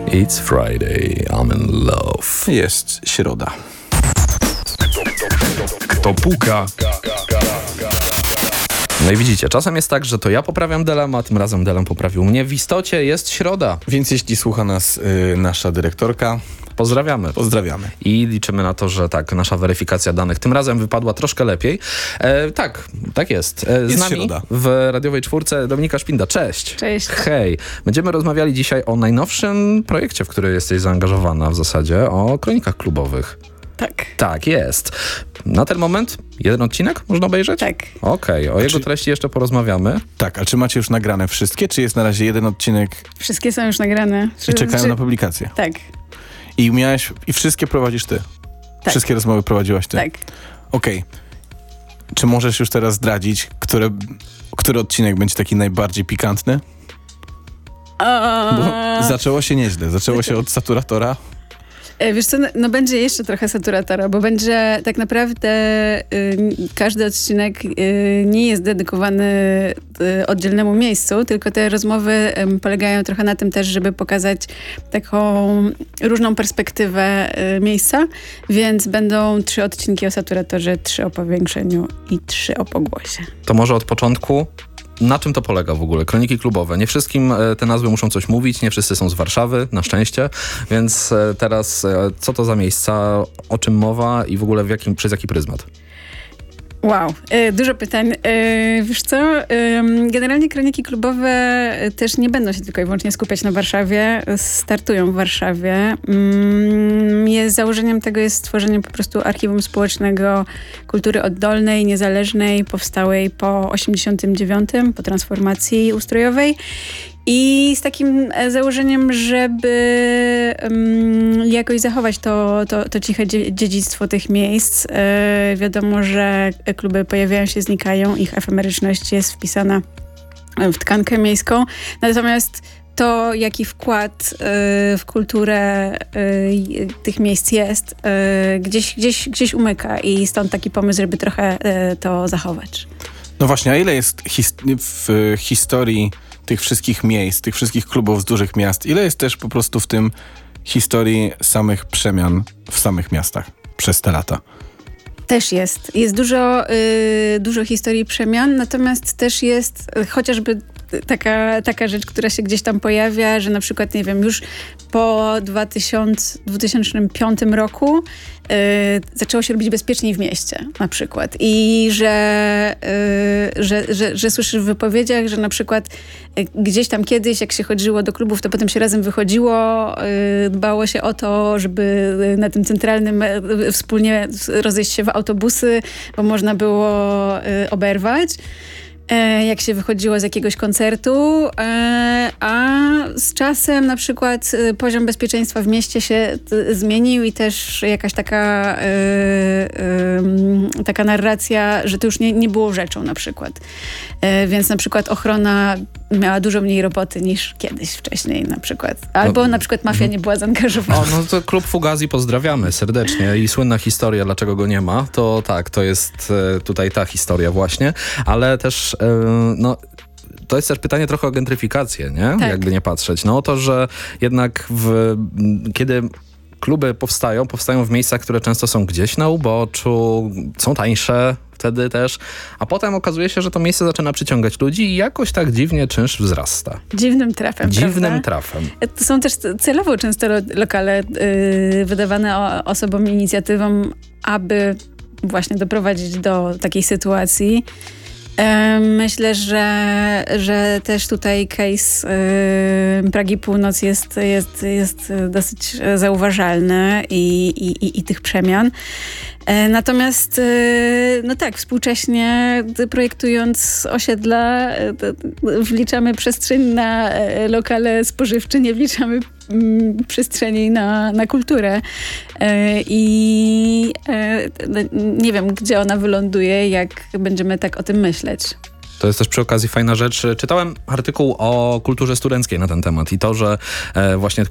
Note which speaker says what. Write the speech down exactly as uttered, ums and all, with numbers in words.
Speaker 1: It's Friday, I'm in love.
Speaker 2: Jest środa.
Speaker 1: Kto puka? No i widzicie, czasem jest tak, że to ja poprawiam Delem, a tym razem Delem poprawił mnie. W istocie jest środa.
Speaker 2: Więc jeśli słucha nas y, nasza dyrektorka,
Speaker 1: Pozdrawiamy.
Speaker 2: pozdrawiamy.
Speaker 1: I liczymy na to, że tak, nasza weryfikacja danych tym razem wypadła troszkę lepiej. E, tak, tak jest. E, z
Speaker 2: Jest
Speaker 1: nami
Speaker 2: środa.
Speaker 1: w radiowej czwórce Dominika Szpinda. Cześć.
Speaker 3: Cześć.
Speaker 1: Hej. Będziemy rozmawiali dzisiaj o najnowszym projekcie, w który jesteś zaangażowana w zasadzie, o kronikach klubowych.
Speaker 3: Tak.
Speaker 1: Tak, jest. Na ten moment jeden odcinek można obejrzeć?
Speaker 3: Tak.
Speaker 1: Okej, okay, o jego
Speaker 2: czy...
Speaker 1: treści jeszcze porozmawiamy.
Speaker 2: Tak, a czy macie już nagrane wszystkie, czy jest na razie jeden odcinek
Speaker 3: Wszystkie są już nagrane.
Speaker 2: i czekają
Speaker 3: Czy...
Speaker 2: na publikację?
Speaker 3: Tak.
Speaker 2: I miałeś, i wszystkie prowadzisz ty?
Speaker 3: Tak.
Speaker 2: Wszystkie rozmowy prowadziłaś ty?
Speaker 3: Tak.
Speaker 2: Okej. Okay. Czy możesz już teraz zdradzić, które, który odcinek będzie taki najbardziej pikantny? Bo zaczęło się nieźle. Zaczęło się od saturatora.
Speaker 3: Wiesz co, no, no będzie jeszcze trochę saturatora, bo będzie tak naprawdę y, każdy odcinek y, nie jest dedykowany y, oddzielnemu miejscu, tylko te rozmowy y, polegają trochę na tym też, żeby pokazać taką różną perspektywę y, miejsca, więc będą trzy odcinki o saturatorze, trzy o powiększeniu i trzy o pogłosie.
Speaker 1: To może od początku. Na czym to polega w ogóle? Kroniki klubowe. Nie wszystkim te nazwy muszą coś mówić, nie wszyscy są z Warszawy, na szczęście, więc teraz co to za miejsca, o czym mowa i w ogóle w jakim, przez jaki pryzmat?
Speaker 3: Wow, y, dużo pytań. Y, wiesz co, y, generalnie kroniki klubowe też nie będą się tylko i wyłącznie skupiać na Warszawie, startują w Warszawie. Y, jest, założeniem tego jest stworzenie po prostu archiwum społecznego kultury oddolnej, niezależnej, powstałej po osiemdziesiątym dziewiątym, po transformacji ustrojowej. I z takim założeniem, żeby um, jakoś zachować to, to, to ciche dziedzictwo tych miejsc. E, wiadomo, że kluby pojawiają się, znikają, ich efemeryczność jest wpisana w tkankę miejską. Natomiast to, jaki wkład y, w kulturę y, tych miejsc jest, y, gdzieś, gdzieś, gdzieś umyka i stąd taki pomysł, żeby trochę y, to zachować.
Speaker 2: No właśnie, a ile jest his- w historii tych wszystkich miejsc, tych wszystkich klubów z dużych miast, ile jest też po prostu w tym historii samych przemian w samych miastach przez te lata?
Speaker 3: Też jest. Jest dużo, y, dużo historii przemian, natomiast też jest y, chociażby taka, taka rzecz, która się gdzieś tam pojawia, że na przykład, nie wiem, już po dwa tysiące piątym roku y, zaczęło się robić bezpieczniej w mieście, na przykład. I że, y, że, że, że słyszysz w wypowiedziach, że na przykład y, gdzieś tam kiedyś, jak się chodziło do klubów, to potem się razem wychodziło, y, dbało się o to, żeby na tym centralnym y, wspólnie rozejść się w autobusy, bo można było y, oberwać. Jak się wychodziło z jakiegoś koncertu, a z czasem na przykład poziom bezpieczeństwa w mieście się zmienił i też jakaś taka, taka narracja, że to już nie, nie było rzeczą na przykład. Więc na przykład ochrona miała dużo mniej roboty niż kiedyś wcześniej na przykład. Albo no, na przykład mafia nie była zaangażowana.
Speaker 1: O, no to klub Fugazi pozdrawiamy serdecznie i słynna historia, dlaczego go nie ma, to tak, to jest tutaj ta historia właśnie, ale też no to jest też pytanie trochę o gentryfikację, nie?
Speaker 3: Tak.
Speaker 1: Jakby nie patrzeć. No o to, że jednak w, kiedy kluby powstają, powstają w miejscach, które często są gdzieś na uboczu, są tańsze wtedy też, a potem okazuje się, że to miejsce zaczyna przyciągać ludzi i jakoś tak dziwnie czynsz wzrasta.
Speaker 3: Dziwnym trafem,
Speaker 1: Dziwnym
Speaker 3: prawda?
Speaker 1: trafem.
Speaker 3: To są też celowo często lo- lokale yy, wydawane o, osobom, inicjatywom, aby właśnie doprowadzić do takiej sytuacji. Myślę, że, że też tutaj case y, Pragi Północ jest, jest, jest dosyć zauważalny i, i, i tych przemian. Natomiast, no tak, współcześnie projektując osiedla, wliczamy przestrzeń na lokale spożywcze, nie wliczamy przestrzeni na, na kulturę. I nie wiem, gdzie ona wyląduje, jak będziemy tak o tym myśleć.
Speaker 1: To jest też przy okazji fajna rzecz. Czytałem artykuł o kulturze studenckiej na ten temat i to, że e, właśnie